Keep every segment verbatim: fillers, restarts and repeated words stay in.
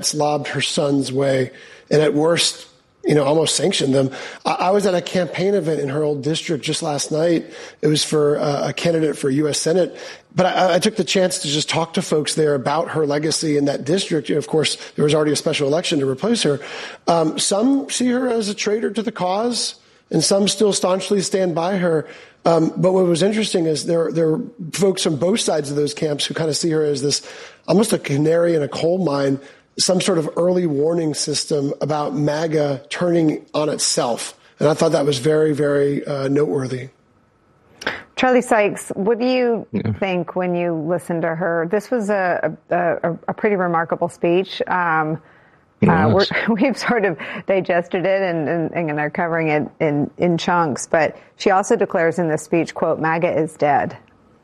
lobbed her son's way, and at worst, you know, almost sanctioned them. I, I was at a campaign event in her old district just last night. It was for uh, a candidate for U S Senate. But I, I took the chance to just talk to folks there about her legacy in that district. You know, of course, there was already a special election to replace her. Um, some see her as a traitor to the cause, and some still staunchly stand by her. Um, but what was interesting is there, there are folks from both sides of those camps who kind of see her as this almost a canary in a coal mine, some sort of early warning system about MAGA turning on itself. And I thought that was very, very uh, noteworthy. Charlie Sykes, what do you yeah. think when you listen to her? This was a, a, a pretty remarkable speech. Um, uh, we're, we've sort of digested it and, and, and are covering it in, in chunks. But she also declares in this speech, quote, MAGA is dead.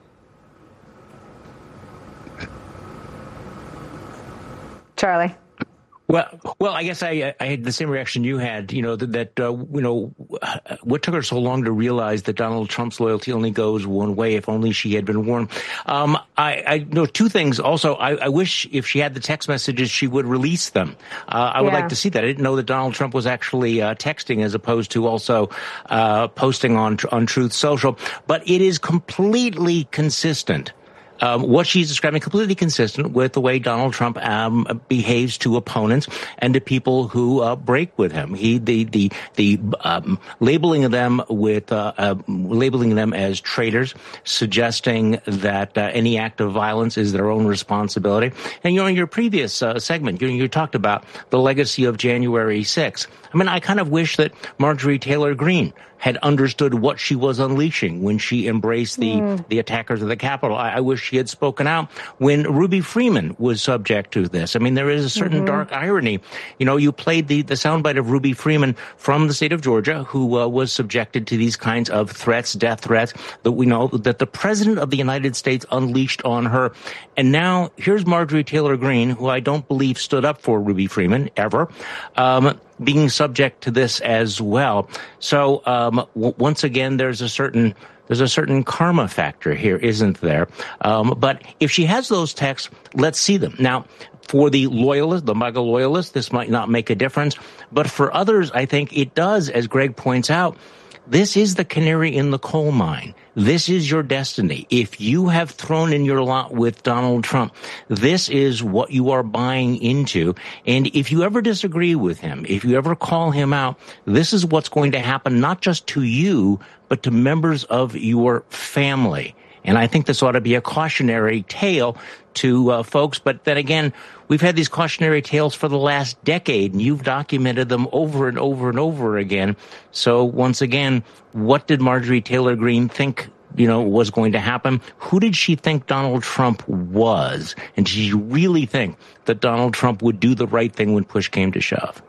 Charlie. Well, well, I guess I I had the same reaction you had. You know that, that uh, you know what took her so long to realize that Donald Trump's loyalty only goes one way. If only she had been warned. Um, I, I know two things. Also, I, I wish if she had the text messages, she would release them. Uh, I would yeah. like to see that. I didn't know that Donald Trump was actually uh, texting as opposed to also uh, posting on on Truth Social. But it is completely consistent. Um, what she's describing completely consistent with the way Donald Trump um, behaves to opponents and to people who uh, break with him. He the the the um, labeling them with uh, uh, labeling them as traitors, suggesting that uh, any act of violence is their own responsibility. And you know, in your previous uh, segment, you you talked about the legacy of January sixth. I mean, I kind of wish that Marjorie Taylor Greene had understood what she was unleashing when she embraced the, mm. the attackers of the Capitol. I, I wish she had spoken out when Ruby Freeman was subject to this. I mean, there is a certain mm-hmm. dark irony. You know, you played the, the soundbite of Ruby Freeman from the state of Georgia, who uh, was subjected to these kinds of threats, death threats, that we know that the president of the United States unleashed on her. And now here's Marjorie Taylor Greene, who I don't believe stood up for Ruby Freeman ever, um, being subject to this as well. So um, w- once again, there's a certain there's a certain karma factor here, isn't there? Um, but if she has those texts, let's see them. Now, for the loyalists, the MAGA loyalists, this might not make a difference. But for others, I think it does, as Greg points out. This is the canary in the coal mine. This is your destiny. If you have thrown in your lot with Donald Trump, this is what you are buying into. And if you ever disagree with him, if you ever call him out, this is what's going to happen, not just to you, but to members of your family. And I think this ought to be a cautionary tale to uh, folks. But then again, we've had these cautionary tales for the last decade, and you've documented them over and over and over again. So once again, what did Marjorie Taylor Greene think, you know, was going to happen? Who did she think Donald Trump was? And did she really think that Donald Trump would do the right thing when push came to shove?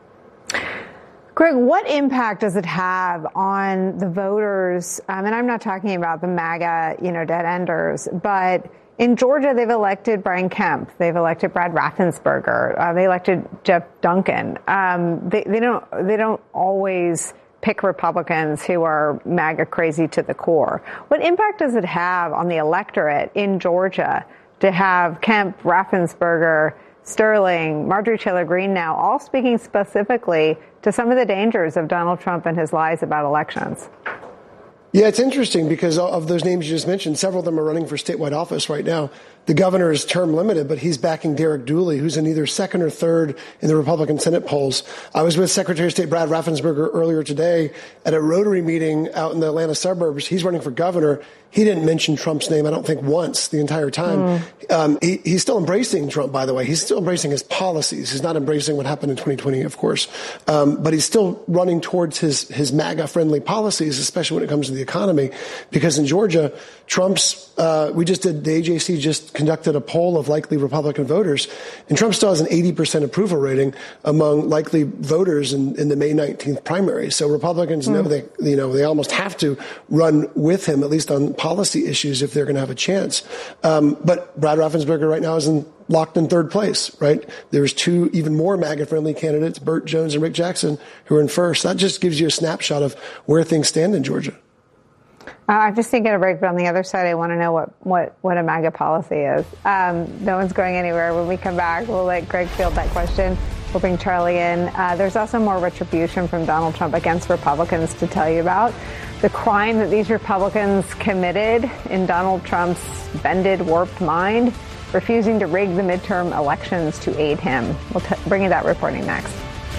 Greg, what impact does it have on the voters? Um, and I'm not talking about the MAGA, you know, dead enders, but in Georgia, they've elected Brian Kemp. They've elected Brad Raffensperger. Uh, they elected Jeff Duncan. Um, they, they don't, they don't always pick Republicans who are MAGA crazy to the core. What impact does it have on the electorate in Georgia to have Kemp, Raffensperger, Sterling, Marjorie Taylor Greene now all speaking specifically to some of the dangers of Donald Trump and his lies about elections? Yeah, it's interesting because of those names you just mentioned, several of them are running for statewide office right now. The governor is term limited, but he's backing Derek Dooley, who's in either second or third in the Republican Senate polls. I was with Secretary of State Brad Raffensperger earlier today at a Rotary meeting out in the Atlanta suburbs. He's running for governor. He didn't mention Trump's name, I don't think, once the entire time. Mm. Um, he, he's still embracing Trump, by the way. He's still embracing his policies. He's not embracing what happened in twenty twenty, of course. Um, but he's still running towards his, his MAGA-friendly policies, especially when it comes to the economy. Because in Georgia, Trump's, uh, we just did, the A J C just conducted a poll of likely Republican voters, and Trump still has an eighty percent approval rating among likely voters in, in the May nineteenth primary. So Republicans mm. know they, you know, they almost have to run with him, at least on policy issues, if they're going to have a chance. Um, but Brad Raffensperger right now is in, locked in third place, right? There's two even more MAGA-friendly candidates, Burt Jones and Rick Jackson, who are in first. That just gives you a snapshot of where things stand in Georgia. Uh, I'm just thinking a break, but on the other side, I want to know what, what, what a MAGA policy is. Um, no one's going anywhere. When we come back, we'll let Greg field that question. We'll bring Charlie in. Uh, there's also more retribution from Donald Trump against Republicans to tell you about. The crime that these Republicans committed in Donald Trump's bended, warped mind, refusing to rig the midterm elections to aid him. We'll t- bring you that reporting next.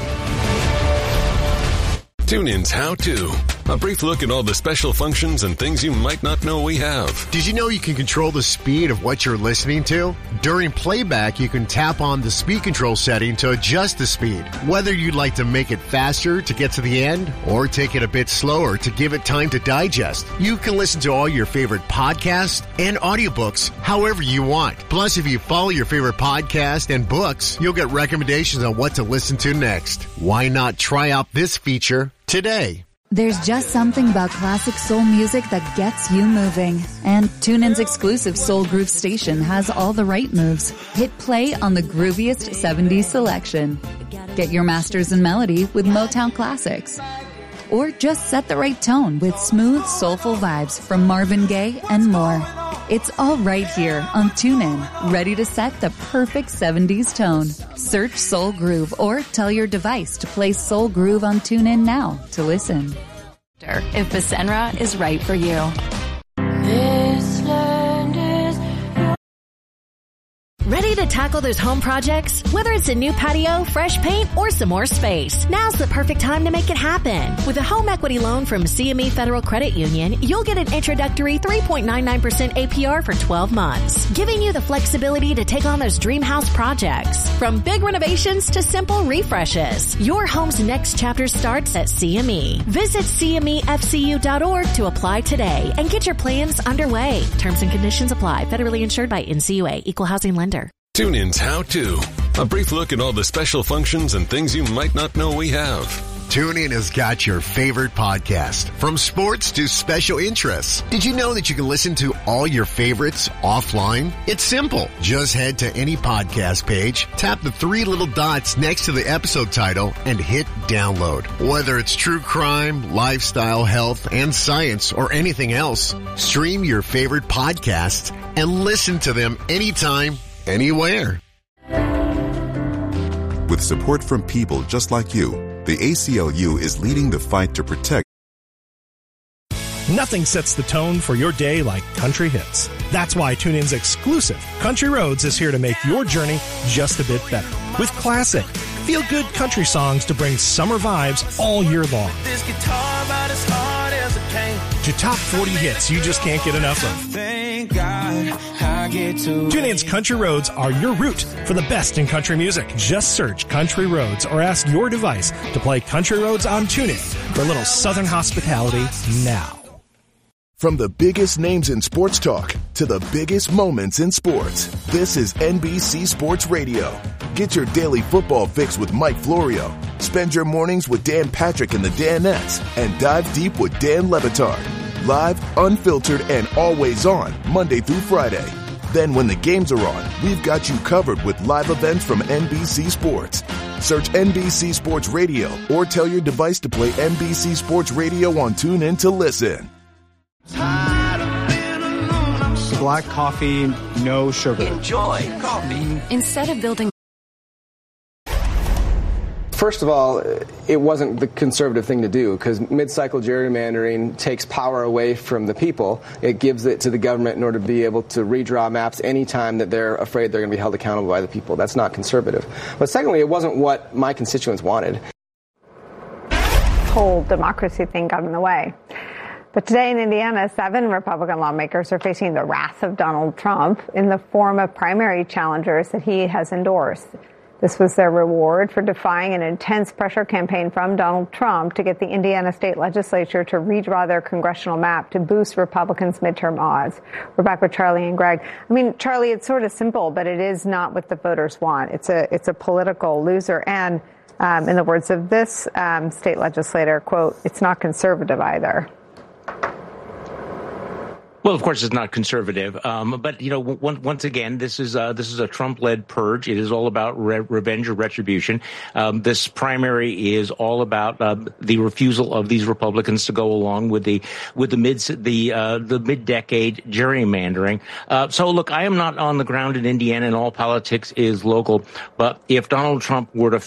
TuneIn's How To. A brief look at all the special functions and things you might not know we have. Did you know you can control the speed of what you're listening to? During playback, you can tap on the speed control setting to adjust the speed. Whether you'd like to make it faster to get to the end or take it a bit slower to give it time to digest, you can listen to all your favorite podcasts and audiobooks however you want. Plus, if you follow your favorite podcast and books, you'll get recommendations on what to listen to next. Why not try out this feature today? There's just something about classic soul music that gets you moving. And TuneIn's exclusive Soul Groove station has all the right moves. Hit play on the grooviest seventies selection. Get your masters in melody with Motown classics. Or just set the right tone with smooth, soulful vibes from Marvin Gaye and more. It's all right here on TuneIn, ready to set the perfect seventies tone. Search Soul Groove or tell your device to play Soul Groove on TuneIn now to listen. If Fasenra is right for you. This land is ready to tackle those home projects? Whether it's a new patio, fresh paint, or some more space, now's the perfect time to make it happen. With a home equity loan from C M E Federal Credit Union, you'll get an introductory three point nine nine percent A P R for twelve months, giving you the flexibility to take on those dream house projects. From big renovations to simple refreshes, your home's next chapter starts at C M E. Visit C M E F C U dot org to apply today and get your plans underway. Terms and conditions apply. Federally insured by N C U A. Equal Housing Lender. TuneIn's How To. A brief look at all the special functions and things you might not know we have. TuneIn has got your favorite podcast, from sports to special interests. Did you know that you can listen to all your favorites offline? It's simple. Just head to any podcast page, tap the three little dots next to the episode title, and hit download. Whether it's true crime, lifestyle, health, and science, or anything else, stream your favorite podcasts and listen to them anytime, anywhere. With support from people just like you, the A C L U is leading the fight to protect. Nothing sets the tone for your day like country hits. That's why TuneIn's exclusive Country Roads is here to make your journey just a bit better. With classic, feel-good country songs to bring summer vibes all year long. This guitar about as hard as it can. To top forty hits you just can't get enough of. Thank God I get to TuneIn's Country Roads are your route for the best in country music. Just search Country Roads or ask your device to play Country Roads on TuneIn for a little Southern hospitality now. From the biggest names in sports talk to the biggest moments in sports, this is N B C Sports Radio. Get your daily football fix with Mike Florio. Spend your mornings with Dan Patrick and the Danettes, and dive deep with Dan Le Batard. Live, unfiltered, and always on, Monday through Friday. Then when the games are on, we've got you covered with live events from N B C Sports. Search N B C Sports Radio or tell your device to play N B C Sports Radio on TuneIn to listen. Black coffee, no sugar. Enjoy coffee. Instead of building... First of all, it wasn't the conservative thing to do, because mid-cycle gerrymandering takes power away from the people. It gives it to the government in order to be able to redraw maps anytime that they're afraid they're going to be held accountable by the people. That's not conservative. But secondly, it wasn't what my constituents wanted. Whole democracy thing got in the way. But today in Indiana, seven Republican lawmakers are facing the wrath of Donald Trump in the form of primary challengers that he has endorsed. This was their reward for defying an intense pressure campaign from Donald Trump to get the Indiana state legislature to redraw their congressional map to boost Republicans' midterm odds. We're back with Charlie and Greg. I mean, Charlie, it's sort of simple, but it is not what the voters want. It's a it's a political loser. And um, in the words of this um, state legislator, quote, it's not conservative either. Well, of course, it's not conservative, um, but you know, one, once again, this is uh, this is a Trump-led purge. It is all about re- revenge or retribution. Um, this primary is all about uh, the refusal of these Republicans to go along with the with the mid the uh, the mid-decade gerrymandering. Uh, so, look, I am not on the ground in Indiana, and all politics is local. But if Donald Trump were to